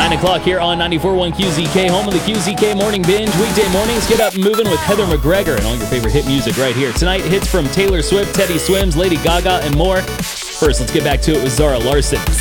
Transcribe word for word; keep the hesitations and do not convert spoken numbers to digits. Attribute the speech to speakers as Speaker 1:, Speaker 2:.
Speaker 1: nine o'clock here on ninety-four point one Q Z K, home of the Q Z K Morning Binge. Weekday mornings, get up and moving with Heather McGregor and all your favorite hit music right here. Tonight, hits from Taylor Swift, Teddy Swims, Lady Gaga, and more. First, let's get back to it with Zara Larsson.